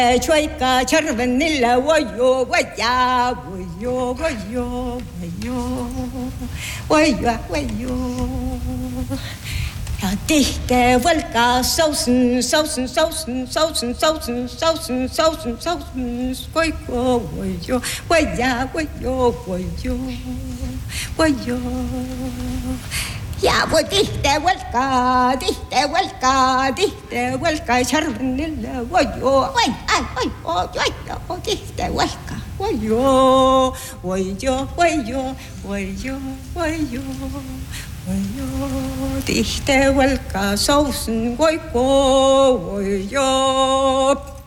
Chuayca charvanilla guayo guaya guayo guayo guayo guayo Dihte vuelca sausen sausen sausen sausen sausen sausen sausen sausen guayo guayo guaya guayo guayo guayo Ya voy dihte vuelca charvanilla guayo ay ay ay guayo dihte vuelca guayo guayo guayo guayo guayo guayo dihte vuelca sausen guayo guayo